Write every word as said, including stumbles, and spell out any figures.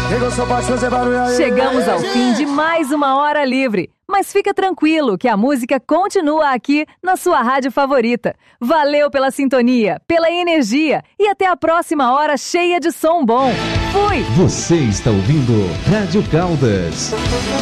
Chegamos ao fim de mais uma Hora Livre. Mas fica tranquilo que a música continua aqui na sua rádio favorita. Valeu pela sintonia, pela energia e até a próxima hora cheia de som bom. Fui! Você está ouvindo Rádio Caldas.